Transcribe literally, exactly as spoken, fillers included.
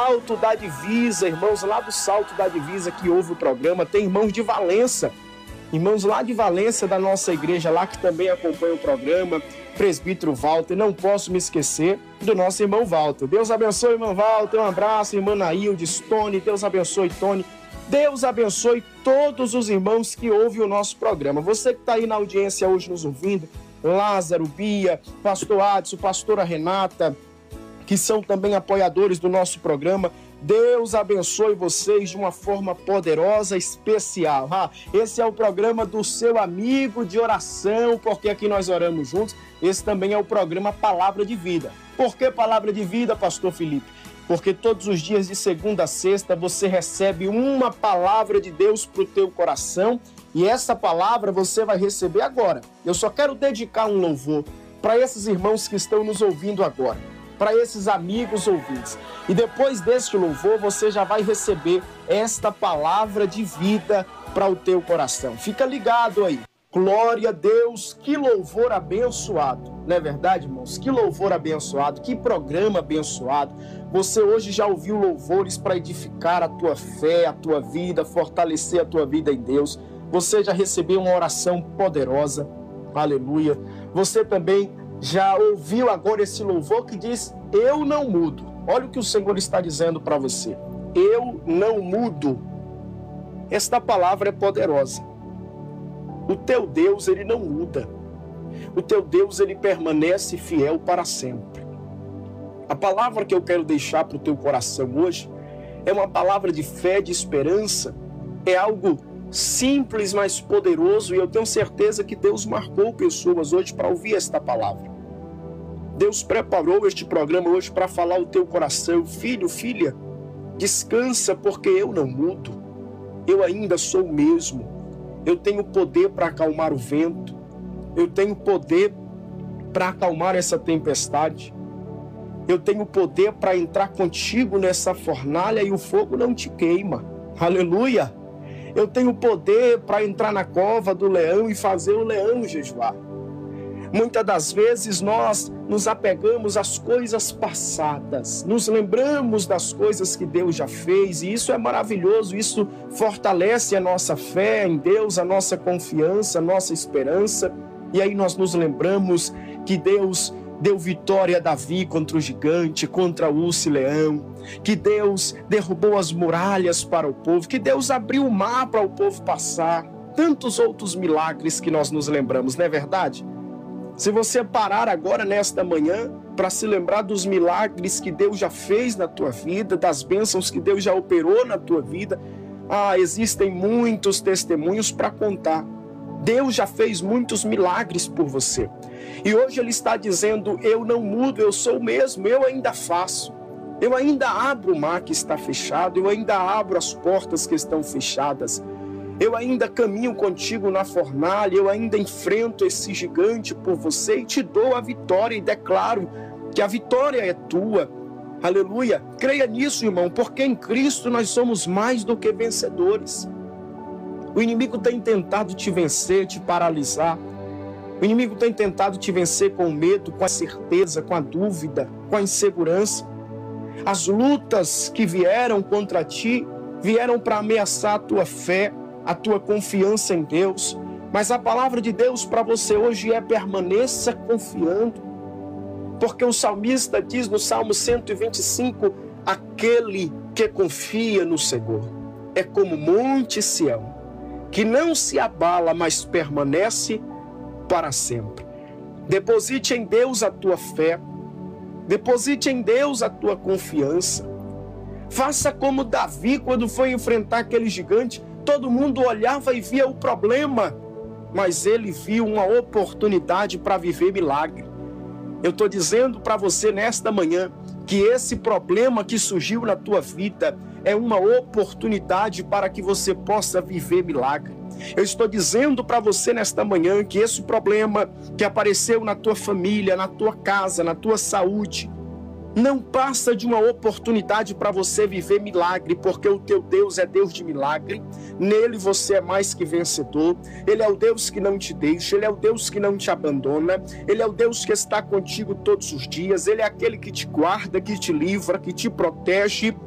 Salto da Divisa, irmãos lá do Salto da Divisa que ouve o programa, tem irmãos de Valença, irmãos lá de Valença da nossa igreja lá que também acompanham o programa, presbítero Walter, não posso me esquecer do nosso irmão Walter. Deus abençoe, irmão Walter, um abraço, irmã Nailde, Tony, Deus abençoe, Tony. Deus abençoe todos os irmãos que ouvem o nosso programa. Você que está aí na audiência hoje nos ouvindo, Lázaro, Bia, pastor Adson, pastora Renata, que são também apoiadores do nosso programa, Deus abençoe vocês de uma forma poderosa, especial. Ah, esse é o programa do seu amigo de oração, porque aqui nós oramos juntos. Esse também é o programa Palavra de Vida. Por que Palavra de Vida, pastor Felipe? Porque todos os dias de segunda a sexta você recebe uma palavra de Deus para o teu coração e essa palavra você vai receber agora. Eu só quero dedicar um louvor para esses irmãos que estão nos ouvindo agora, para esses amigos ouvintes. E depois deste louvor, você já vai receber esta palavra de vida para o teu coração. Fica ligado aí. Glória a Deus, que louvor abençoado. Não é verdade, irmãos? Que louvor abençoado, que programa abençoado. Você hoje já ouviu louvores para edificar a tua fé, a tua vida, fortalecer a tua vida em Deus. Você já recebeu uma oração poderosa. Aleluia. Você também já ouviu agora esse louvor que diz, eu não mudo. Olha o que o Senhor está dizendo para você. Eu não mudo. Esta palavra é poderosa. O teu Deus, ele não muda. O teu Deus, ele permanece fiel para sempre. A palavra que eu quero deixar para o teu coração hoje é uma palavra de fé, de esperança. É algo simples, mas poderoso, e eu tenho certeza que Deus marcou pessoas hoje para ouvir esta palavra. Deus preparou este programa hoje para falar ao teu coração. Filho, filha, descansa, porque eu não mudo. Eu ainda sou o mesmo. Eu tenho poder para acalmar o vento. Eu tenho poder para acalmar essa tempestade. Eu tenho poder para entrar contigo nessa fornalha e o fogo não te queima. Aleluia! Eu tenho poder para entrar na cova do leão e fazer o leão jejuar. Muitas das vezes nós nos apegamos às coisas passadas, nos lembramos das coisas que Deus já fez, e isso é maravilhoso, isso fortalece a nossa fé em Deus, a nossa confiança, a nossa esperança, e aí nós nos lembramos que Deus deu vitória a Davi contra o gigante, contra o urso e leão, que Deus derrubou as muralhas para o povo, que Deus abriu o mar para o povo passar, tantos outros milagres que nós nos lembramos, não é verdade? Se você parar agora nesta manhã para se lembrar dos milagres que Deus já fez na tua vida, das bênçãos que Deus já operou na tua vida, ah, existem muitos testemunhos para contar. Deus já fez muitos milagres por você. E hoje Ele está dizendo, eu não mudo, eu sou o mesmo, eu ainda faço. Eu ainda abro o mar que está fechado, eu ainda abro as portas que estão fechadas. Eu ainda caminho contigo na fornalha, eu ainda enfrento esse gigante por você e te dou a vitória e declaro que a vitória é tua. Aleluia. Creia nisso, irmão, porque em Cristo nós somos mais do que vencedores. O inimigo tem tentado te vencer, te paralisar. O inimigo tem tentado te vencer com o medo, com a certeza, com a dúvida, com a insegurança. As lutas que vieram contra ti, vieram para ameaçar a tua fé, a tua confiança em Deus. Mas a palavra de Deus para você hoje é permaneça confiando. Porque o salmista diz no Salmo cento e vinte e cinco, aquele que confia no Senhor é como Monte Sião, que não se abala, mas permanece para sempre. Deposite em Deus a tua fé, deposite em Deus a tua confiança. Faça como Davi, quando foi enfrentar aquele gigante, todo mundo olhava e via o problema, mas ele viu uma oportunidade para viver milagre. Eu estou dizendo para você nesta manhã que esse problema que surgiu na tua vida é uma oportunidade para que você possa viver milagre. Eu estou dizendo para você nesta manhã que esse problema que apareceu na tua família, na tua casa, na tua saúde, não passa de uma oportunidade para você viver milagre, porque o teu Deus é Deus de milagre. Nele você é mais que vencedor. Ele é o Deus que não te deixa, Ele é o Deus que não te abandona, Ele é o Deus que está contigo todos os dias, Ele é aquele que te guarda, que te livra, que te protege.